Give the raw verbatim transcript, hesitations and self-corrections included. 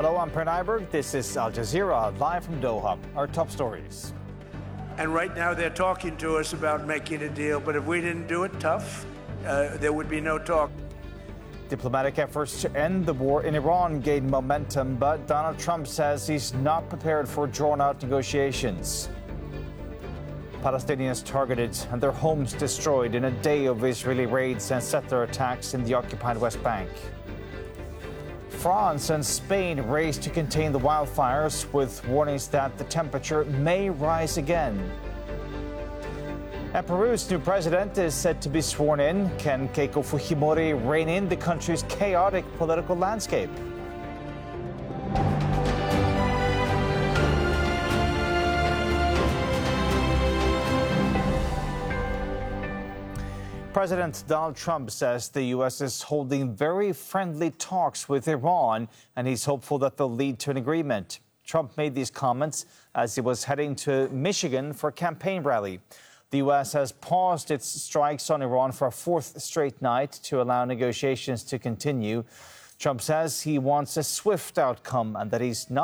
Hello, I'm Per Nyberg. This is Al Jazeera, live from Doha. Our top stories. And right now they're talking to us about making a deal, but if we didn't do it tough, uh, there would be no talk. Diplomatic efforts to end the war in Iran gain momentum, but Donald Trump says he's not prepared for drawn-out negotiations. Palestinians targeted and their homes destroyed in a day of Israeli raids and settler attacks in the occupied West Bank. France and Spain race to contain the wildfires with warnings that the temperature may rise again. And Peru's new president is set to be sworn in. Can Keiko Fujimori rein in the country's chaotic political landscape? President Donald Trump says the U S is holding very friendly talks with Iran, and he's hopeful that they'll lead to an agreement. Trump made these comments as he was heading to Michigan for a campaign rally. The U S has paused its strikes on Iran for a fourth straight night to allow negotiations to continue. Trump says he wants a swift outcome and that he's not